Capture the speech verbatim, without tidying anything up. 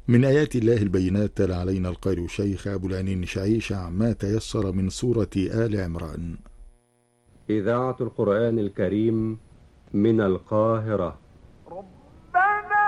من آيات الله البينات تلا علينا القارئ الشيخ أبو العنين شعيشع ما تيسر من سورة آل عمران. إذاعة القرآن الكريم من القاهرة.